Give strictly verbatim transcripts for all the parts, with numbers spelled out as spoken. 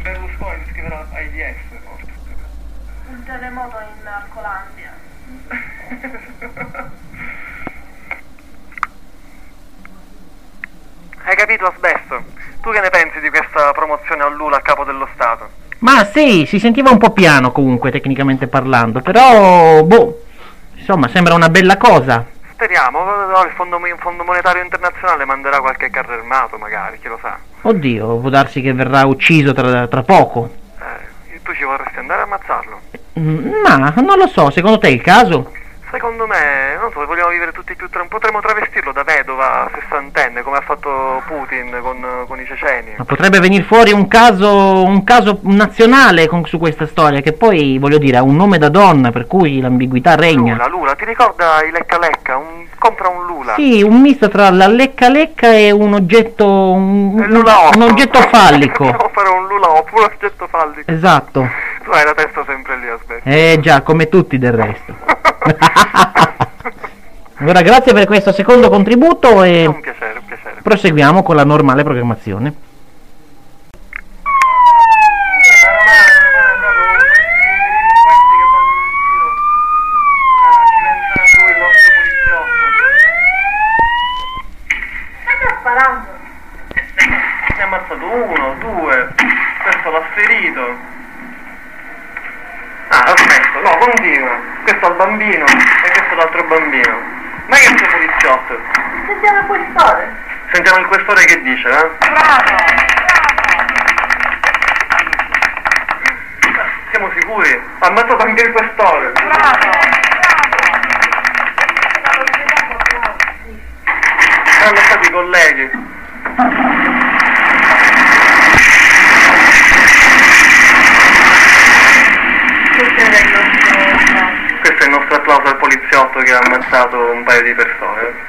Berlusconi scriverà AIDS, forse. Un terremoto in Arcolandia. Hai capito, Asbesto? Tu che ne pensi di questa promozione a Lula a capo dello Stato? Ma sì, si sentiva un po' piano comunque, tecnicamente parlando, però, boh, insomma, sembra una bella cosa. Speriamo, il fondo, il fondo monetario internazionale manderà qualche carro armato, magari, chi lo sa. Oddio, può darsi che verrà ucciso tra, tra poco. Eh, tu ci vorresti andare a ammazzarlo? Mm, ma, non lo so, secondo te è il caso? Secondo me, non so, vogliamo vivere tutti più tra... potremmo travestirlo da vedova sessantenne, come ha fatto Putin con, con i ceceni. Ma potrebbe venire fuori un caso, un caso nazionale con, su questa storia, che poi, voglio dire, ha un nome da donna, per cui l'ambiguità regna. Lula, Lula, ti ricorda i lecca lecca? Un... compra un Lula. Sì, un misto tra la lecca lecca e un oggetto, un, un, un oggetto fallico. Compra un Lula oppure un oggetto fallico. Esatto. Tu hai la testa sempre lì, aspetta. Eh già, come tutti del resto. Allora, grazie per questo secondo contributo e un piacere, un piacere. Proseguiamo con la normale programmazione. Sparando. Ne ha ammazzato uno, due, questo l'ha ferito. Ah, aspetta, no, continua. Questo è il bambino e questo è l'altro bambino. Ma che è questo poliziotto? Sentiamo il questore. Sentiamo il questore che dice, eh? Bravo! Siamo sicuri? Ha ammazzato anche il questore. Bravo! Erano stati i colleghi. Questo è il nostro applauso al poliziotto che ha ammazzato un paio di persone.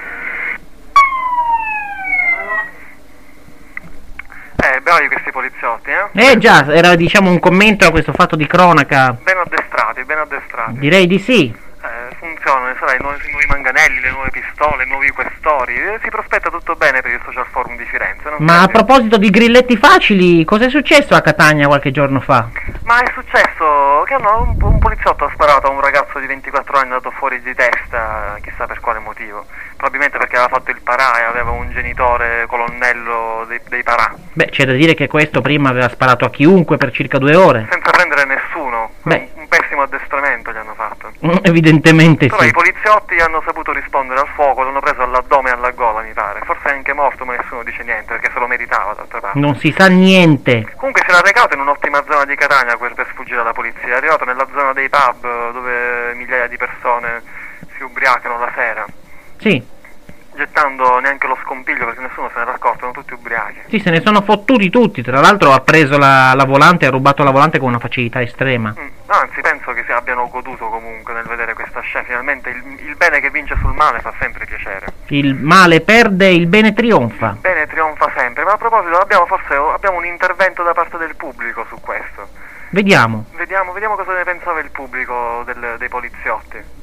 Eh, bravi questi poliziotti, eh? Eh già, era diciamo un commento a questo fatto di cronaca. Ben addestrati, ben addestrati. Direi di sì. Eh, funzionano, sai, i nuovi, i nuovi manganelli, le nuove pistole, i nuovi questori. Eh, si prospetta tutto bene per il Social Forum di Firenze, non Ma a credi? proposito di grilletti facili, cos'è successo a Catania qualche giorno fa? Ma è successo che hanno, un, un poliziotto ha sparato a un ragazzo di ventiquattro anni andato fuori di testa, chissà per quale motivo. Probabilmente perché aveva fatto il parà e aveva un genitore colonnello dei, dei parà. Beh, c'è da dire che questo prima aveva sparato a chiunque per circa due ore. Senza prendere nessuno. Beh. Un, un pessimo addestramento gli hanno fatto. Mm, evidentemente Però sì. i poliziotti hanno saputo rispondere al fuoco, l'hanno preso all'addome e alla gola, mi pare. Forse è anche morto, ma nessuno dice niente, perché se lo meritava d'altra parte. Non si sa niente. Comunque si era recato in un'ottima zona di Catania per, per sfuggire alla polizia. È arrivato nella zona dei pub dove migliaia di persone si ubriacano la sera, Sì, gettando neanche lo scompiglio perché nessuno se ne era accorto, erano tutti ubriachi. sì, se ne sono fottuti tutti. Tra l'altro ha preso la, la volante, ha rubato la volante con una facilità estrema. Mm, Anzi, penso che si abbiano goduto comunque nel vedere questa scena. Finalmente il, il bene che vince sul male fa sempre piacere. Il male perde, il bene trionfa. Il bene trionfa sempre. Ma a proposito, abbiamo forse abbiamo un intervento da parte del pubblico su questo. Vediamo. Vediamo, vediamo cosa ne pensava il pubblico del, dei poliziotti.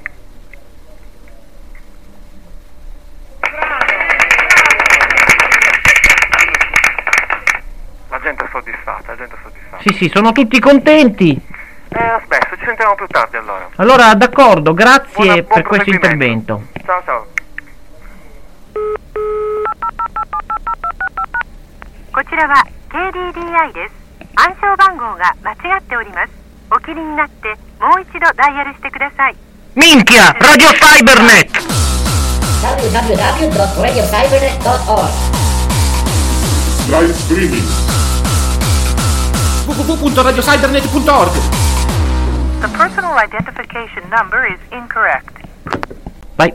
La gente è soddisfatta, la gente è soddisfatta. Sì, sì, sono tutti contenti. Eh, aspetta, ci sentiamo più tardi allora. Allora, d'accordo, grazie Buona- buon per questo proseguimento. intervento. Ciao ciao. こちらは ケーディーディーアイ です。暗証番号が間違っております。お切りになってもう一度ダイヤルしてください。 Minchia, Radio Cybernet! w w w dot radio cybernet dot org Live streaming. w w w punto radio cybernet punto org. The personal identification number is incorrect. Vai.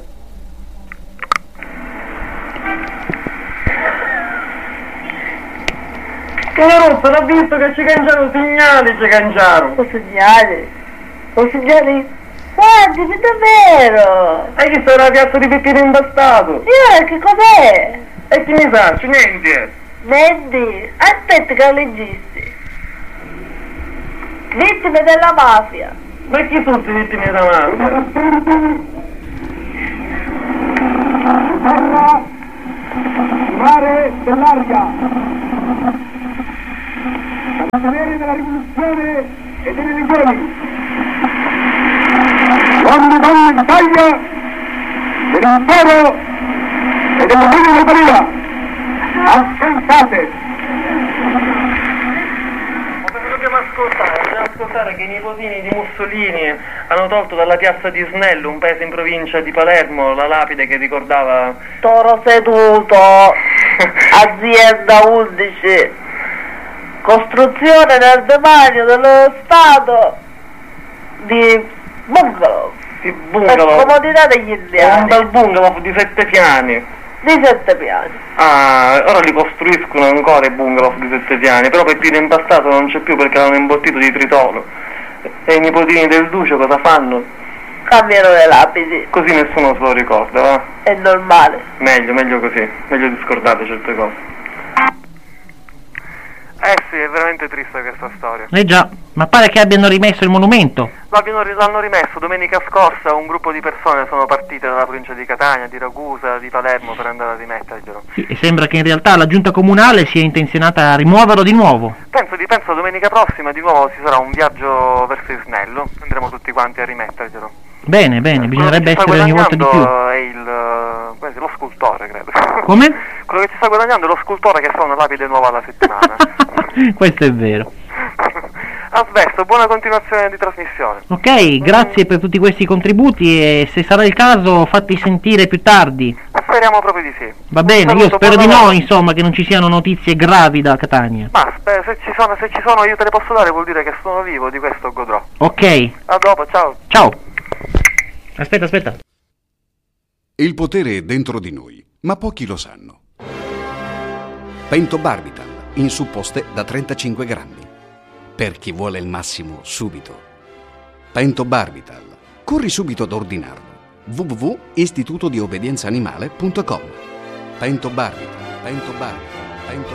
Calarossa, l'ha visto che ci cangiano segnali, ci cangiano. Lo segnali? Lo segnali? Guardi, è davvero! Hai visto la piazza di Peppino imbastato? Signore, che cos'è? E chi mi sa? Niente. Vedi, aspetta che ho legisti. Vittime della mafia. Ma chi sono questi vittime della mafia? Mare dell'Aria. dovere della rivoluzione e delle legioni. Uomini e donne d'Italia, dell'impero e della Regina Italia, ascoltate! Dobbiamo ascoltare, dobbiamo ascoltare che i nipotini di Mussolini hanno tolto dalla piazza di Snello, un paese in provincia di Palermo, la lapide che ricordava... Toro seduto, azienda undici, costruzione nel demanio dello Stato di bungalow, di per bungalow, comodità degli un indiani, bel bungalow di sette piani. di sette piani. Ah, ora li costruiscono ancora i bungalow di sette piani, però Peppino Impastato non c'è più perché l'hanno imbottito di tritolo. E i nipotini del Duce cosa fanno? Cambiano le lapidi, Così nessuno se lo ricorda, va? è normale. Meglio, meglio così, meglio di scordate certe cose. Eh sì, è veramente triste questa storia. Eh già, ma pare che abbiano rimesso il monumento. L'abbiano, l'hanno rimesso domenica scorsa, un gruppo di persone sono partite dalla provincia di Catania, di Ragusa, di Palermo per andare a rimetterglielo. Sì, e sembra che in realtà la giunta comunale sia intenzionata a rimuoverlo di nuovo. Penso di penso domenica prossima di nuovo ci sarà un viaggio verso Isnello, andremo tutti quanti a rimetterglielo. Bene, bene, bisognerebbe essere ogni volta di più. È il, quasi lo scultore, credo. Come? Quello che ci sta guadagnando è lo scultore che fa una lapide nuova alla settimana. Questo è vero. Asbesto, buona continuazione di trasmissione. Ok, grazie per tutti questi contributi e se sarà il caso fatti sentire più tardi. Speriamo proprio di sì. Va bene, io Saluto, spero buon di no, lavoro. insomma, che non ci siano notizie gravi da Catania. Ma spe- se ci sono, se ci sono io te le posso dare, vuol dire che sono vivo, di questo godrò. Ok, A dopo, ciao. ciao. Aspetta, aspetta. Il potere è dentro di noi, ma pochi lo sanno. Pentobarbital, in supposte da trentacinque grammi. Per chi vuole il massimo subito. Pentobarbital. Corri subito ad ordinarlo. w w w punto istituto di obbedienza animale punto com. Pentobarbital. Pentobarbital. Pento